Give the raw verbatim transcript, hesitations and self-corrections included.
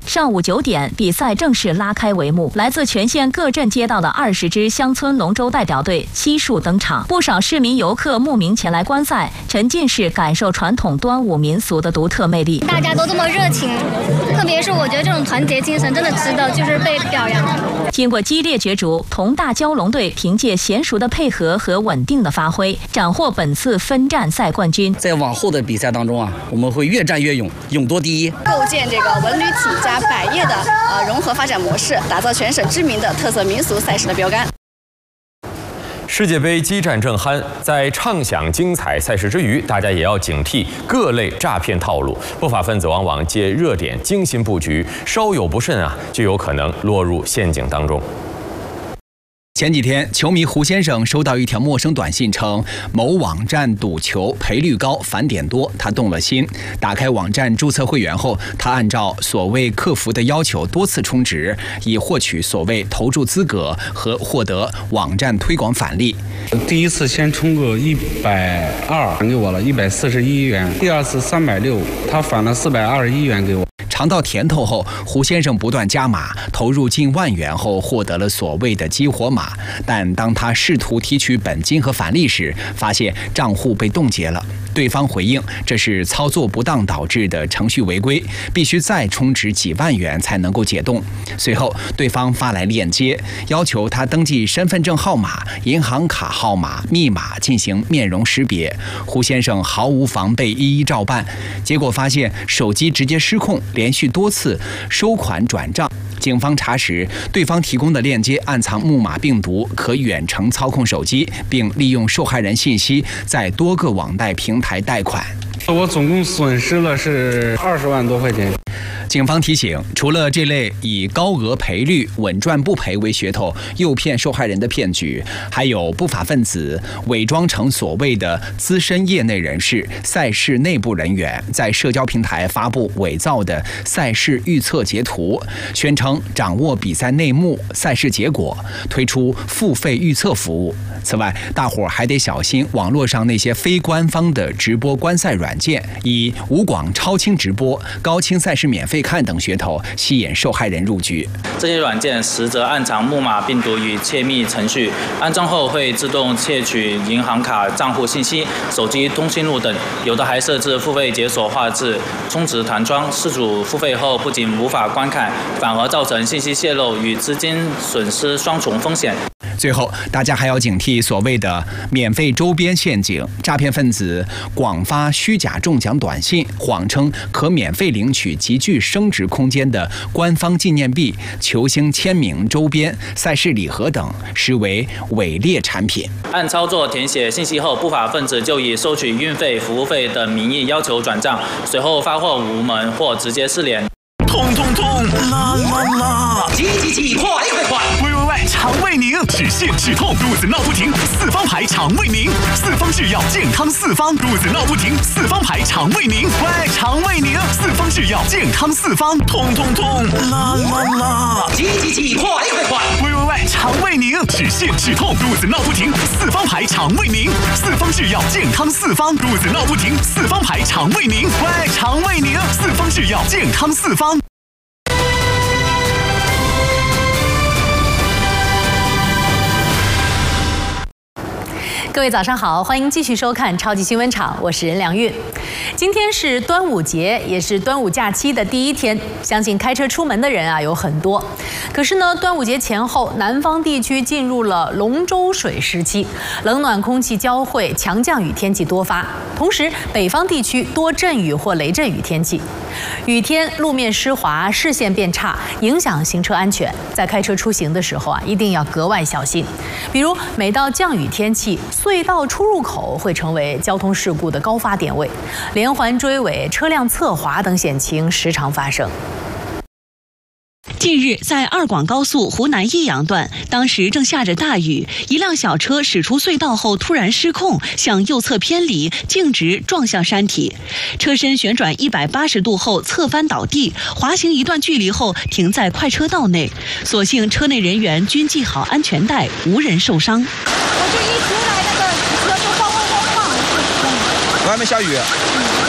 上午九点，比赛正式拉开帷幕。来自全县各镇街道的二十支乡村龙舟代表队悉数登场，不少市民游客慕名前来观赛，沉浸式感受传统端午民俗的独特魅力。 大家都这么热情，特别是我觉得这种团结精神真的值得就是被表扬。 经过激烈角逐，同大蛟龙队凭借娴熟的配合和稳定的发挥，斩获本次分站赛冠军。 在往后的比赛当中啊，我们会越战越勇，勇夺第一， 构建这个文旅体加百业的呃融合发展模式，打造全省知名的特色民俗赛事的标杆。 世界杯激战正酣，在畅享精彩赛事之余，大家也要警惕各类诈骗套路。不法分子往往借热点精心布局，稍有不慎啊，就有可能落入陷阱当中。 前几天，球迷胡先生收到一条陌生短信，称某网站赌球赔率高、返点多，他动了心。打开网站注册会员后，他按照所谓客服的要求多次充值，以获取所谓投注资格和获得网站推广返利。 第一次先充个一百二，返给我了一百四十一元；第二次三百六，他返了四百二十一元给我。 尝到甜头后，胡先生不断加码，投入近万元后获得了所谓的激活码。但当他试图提取本金和返利时，发现账户被冻结了。对方回应，这是操作不当导致的程序违规，必须再充值几万元才能够解冻。随后，对方发来链接，要求他登记身份证号码、银行卡号码、密码进行面容识别。胡先生毫无防备，一一照办，结果发现手机直接失控，连续多次收款转账。警方查实，对方提供的链接暗藏木马病毒，可远程操控手机，并利用受害人信息在多个网贷平台贷款。 我总共损失了是二十万多块钱。 警方提醒，除了这类以高额赔率、稳赚不赔为噱头诱骗受害人的骗局，还有不法分子伪装成所谓的资深业内人士、赛事内部人员，在社交平台发布伪造的赛事预测截图，宣称掌握比赛内幕、赛事结果，推出付费预测服务。此外，大伙还得小心网络上那些非官方的直播观赛软件，以无广超清直播、高清赛事免费看等噱头吸引受害人入局。 这些软件实则暗藏木马病毒与窃密程序，安装后会自动窃取银行卡账户信息、手机通讯录等，有的还设置付费解锁画质、充值弹窗，事主付费后不仅无法观看，反而造成信息泄露与资金损失双重风险。 最后，大家还要警惕所谓的免费周边陷阱，诈骗分子广发虚假中奖短信，谎称可免费领取极具升值空间的官方纪念币、球星签名周边、赛事礼盒等，实为伪劣产品。 按操作填写信息后，不法分子就以收取运费、服务费等名义要求转账，随后发货无门或直接失联。 痛痛痛，啦啦啦！ 急急急，快快快！ 喂喂喂，肠胃宁，止泻止痛，肚子闹不停，四方牌肠胃宁，四方制药健康四方，肚子闹不停，四方牌肠胃宁，喂，肠胃宁，四方制药健康四方，痛痛痛，啦啦啦！ 急急急，快快快！ 喂喂喂，肠胃宁，止泻止痛，肚子闹不停，四方牌肠胃宁，四方制药健康四方，肚子闹不停，四方牌肠胃宁，喂，肠胃宁，四方制药健康四方。 各位早上好，欢迎继续收看超级新闻场，我是任良韵。今天是端午节，也是端午假期的第一天，相信开车出门的人啊有很多。可是呢，端午节前后，南方地区进入了龙舟水时期，冷暖空气交汇，强降雨天气多发。同时，北方地区多阵雨或雷阵雨天气，雨天路面湿滑，视线变差，影响行车安全。在开车出行的时候啊，一定要格外小心。比如，每到降雨天气，隧道出入口会成为交通事故的高发点位，连环追尾、车辆侧滑等险情时常发生。 近日，在二广高速湖南益阳段，当时正下着大雨，一辆小车驶出隧道后突然失控，向右侧偏离，径直撞向山体，车身旋转一百八十度后侧翻倒地，滑行一段距离后停在快车道内，所幸车内人员均系好安全带，无人受伤。 我就一出来，那个车就晃晃晃晃。 外面下雨。